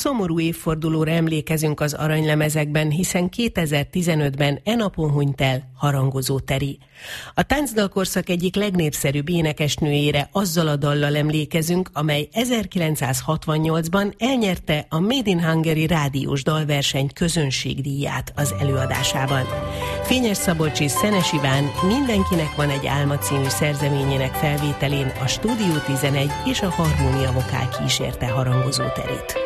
szomorú évfordulóra emlékezünk az aranylemezekben, hiszen 2015-ben e napon hunyt el Harangozó Teri. A táncdalkorszak egyik legnépszerűbb énekesnőjére azzal a dallal emlékezünk, amely 1968-ban elnyerte a Made in Hungary rádiós dalverseny közönségdíját az előadásában. Fényes Szabolcs és Szenes Iván Mindenkinek van egy álma című szerzeményének felvételén a Stúdió 11 és a Harmónia Vokál kísérte Harangozó Terit.